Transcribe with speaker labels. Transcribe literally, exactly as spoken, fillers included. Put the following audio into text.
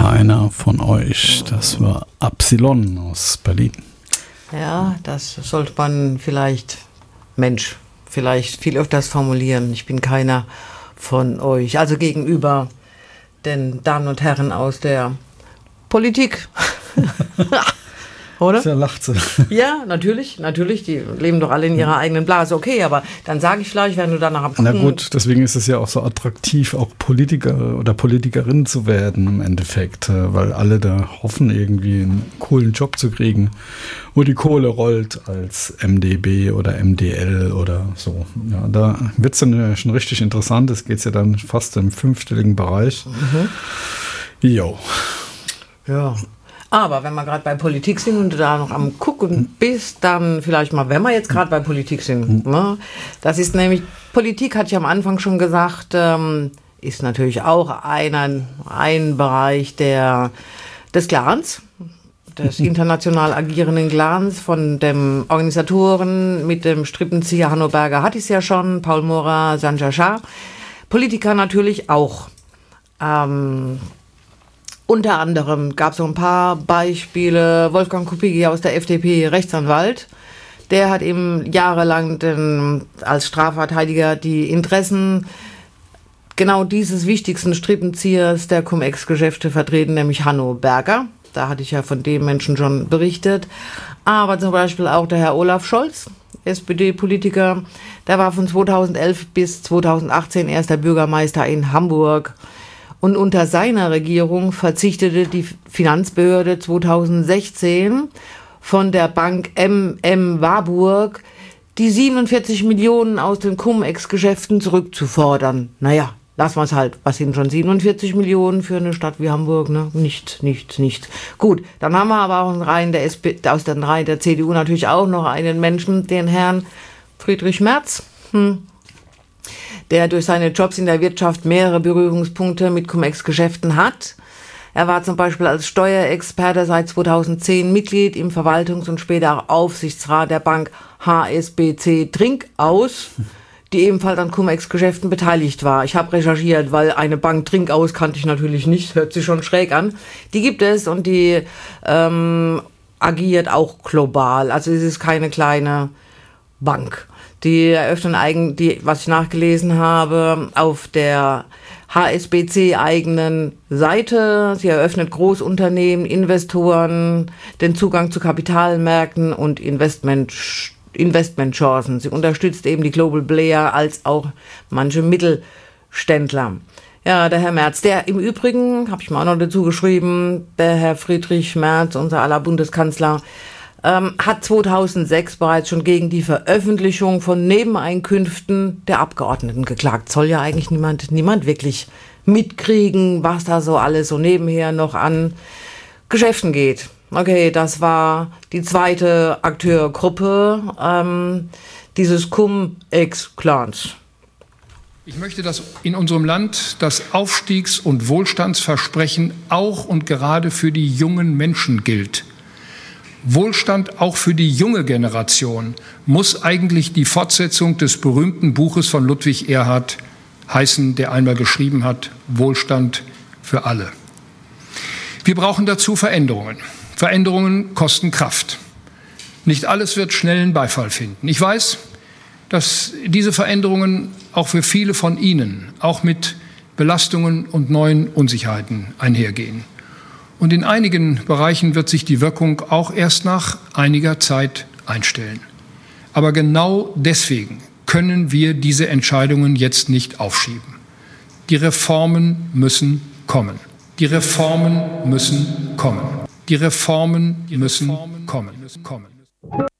Speaker 1: Keiner von euch. Das war Absilon aus Berlin.
Speaker 2: Ja, das sollte man vielleicht, Mensch, vielleicht viel öfters formulieren. Ich bin keiner von euch. Also gegenüber den Damen und Herren aus der Politik. Oder?
Speaker 1: Ja, lacht sie.
Speaker 2: Ja, natürlich, natürlich. Die leben doch alle in ihrer eigenen Blase. Okay, aber dann sage ich vielleicht, wenn du danach am
Speaker 1: Na gut, deswegen ist es ja auch so attraktiv, auch Politiker oder Politikerin zu werden im Endeffekt, weil alle da hoffen, irgendwie einen coolen Job zu kriegen, wo die Kohle rollt als M D B oder M D L oder so. Ja, da wird es dann schon richtig interessant. Es geht ja dann fast im fünfstelligen Bereich. Mhm. Jo.
Speaker 2: Ja. Aber wenn wir gerade bei Politik sind und du da noch am Gucken bist, dann vielleicht mal, wenn wir jetzt gerade bei Politik sind. Ne? Das ist nämlich, Politik, hatte ich am Anfang schon gesagt, ähm, ist natürlich auch einer, ein Bereich der, des Clans, des international agierenden Clans, von dem Organisatoren mit dem Strippenzieher Hanno Berger hatte ich es ja schon, Paul Mora, Sanjay Shah. Politiker natürlich auch. Ähm, Unter anderem gab es so ein paar Beispiele. Wolfgang Kubicki aus der F D P, Rechtsanwalt, der hat eben jahrelang den, als Strafverteidiger die Interessen genau dieses wichtigsten Strippenziehers der Cum-Ex-Geschäfte vertreten, nämlich Hanno Berger. Da hatte ich ja von dem Menschen schon berichtet. Aber zum Beispiel auch der Herr Olaf Scholz, S P D-Politiker, der war von zweitausendelf bis zweitausendachtzehn erster Bürgermeister in Hamburg. Und unter seiner Regierung verzichtete die Finanzbehörde zweitausendsechzehn von der Bank M M Warburg die siebenundvierzig Millionen aus den Cum-Ex-Geschäften zurückzufordern. Naja, lassen wir es halt. Was sind schon siebenundvierzig Millionen für eine Stadt wie Hamburg? Ne? Nicht, nicht, nicht. Gut, dann haben wir aber auch in Reihen der S P, aus den Reihen der C D U natürlich auch noch einen Menschen, den Herrn Friedrich Merz. Hm. Der durch seine Jobs in der Wirtschaft mehrere Berührungspunkte mit Cum-Ex-Geschäften hat. Er war zum Beispiel als Steuerexperte seit zweitausendzehn Mitglied im Verwaltungs- und später auch Aufsichtsrat der Bank H S B C Trinkaus, die ebenfalls an Cum-Ex-Geschäften beteiligt war. Ich habe recherchiert, weil eine Bank Trinkaus kannte ich natürlich nicht, hört sich schon schräg an. Die gibt es und die ähm, agiert auch global. Also es ist keine kleine Bank. Die eröffnen eigen, die, was ich nachgelesen habe, auf der H S B C-eigenen Seite. Sie eröffnet Großunternehmen, Investoren den Zugang zu Kapitalmärkten und Investment, Investmentchancen. Sie unterstützt eben die Global Player als auch manche Mittelständler. Ja, der Herr Merz, der im Übrigen, habe ich mal auch noch dazu geschrieben, der Herr Friedrich Merz, unser aller Bundeskanzler, Ähm, hat zweitausendsechs bereits schon gegen die Veröffentlichung von Nebeneinkünften der Abgeordneten geklagt. Soll ja eigentlich niemand, niemand wirklich mitkriegen, was da so alles so nebenher noch an Geschäften geht. Okay, das war die zweite Akteurgruppe ähm, dieses Cum-Ex-Clans.
Speaker 3: Ich möchte, dass in unserem Land das Aufstiegs- und Wohlstandsversprechen auch und gerade für die jungen Menschen gilt. Wohlstand auch für die junge Generation muss eigentlich die Fortsetzung des berühmten Buches von Ludwig Erhard heißen, der einmal geschrieben hat, Wohlstand für alle. Wir brauchen dazu Veränderungen. Veränderungen kosten Kraft. Nicht alles wird schnellen Beifall finden. Ich weiß, dass diese Veränderungen auch für viele von Ihnen, auch mit Belastungen und neuen Unsicherheiten einhergehen. Und in einigen Bereichen wird sich die Wirkung auch erst nach einiger Zeit einstellen. Aber genau deswegen können wir diese Entscheidungen jetzt nicht aufschieben. Die Reformen müssen kommen. Die Reformen müssen kommen. Die Reformen müssen kommen.